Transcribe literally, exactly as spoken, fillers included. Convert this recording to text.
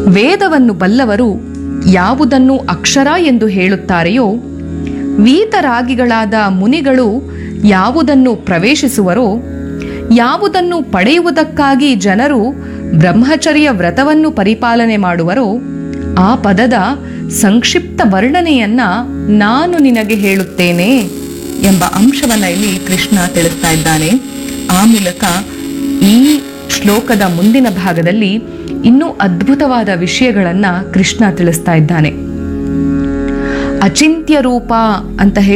ವೇದವನ್ನು ಬಲ್ಲವರು ಯಾವುದನ್ನು ಅಕ್ಷರ ಎಂದು ಹೇಳುತ್ತಾರೆಯೋ, ವೀತರಾಗಿಗಳಾದ ಮುನಿಗಳು ಯಾವುದನ್ನು ಪ್ರವೇಶಿಸುವರೋ, ಯಾವುದನ್ನು ಪಡೆಯುವುದಕ್ಕಾಗಿ ಜನರು ಬ್ರಹ್ಮಚರ್ಯ ವ್ರತವನ್ನು ಪರಿಪಾಲನೆ ಮಾಡುವರೋ, ಆ ಪದದ ಸಂಕ್ಷಿಪ್ತ ವರ್ಣನೆಯನ್ನ ನಾನು ನಿನಗೆ ಹೇಳುತ್ತೇನೆ ಎಂಬ ಅಂಶವನ್ನ ಇಲ್ಲಿ ಕೃಷ್ಣ ತಿಳಿಸ್ತಾ ಇದ್ದಾನೆ. ಆ ಮೂಲಕ ಈ ಶ್ಲೋಕದ ಮುಂದಿನ ಭಾಗದಲ್ಲಿ ಇನ್ನೂ ಅದ್ಭುತವಾದ ವಿಷಯಗಳನ್ನ ಕೃಷ್ಣ ತಿಳಿಸ್ತಾ ಇದ್ದಾನೆ. ಅಚಿಂತ್ಯ ರೂಪ ಅಂತ ಹೇಳಿ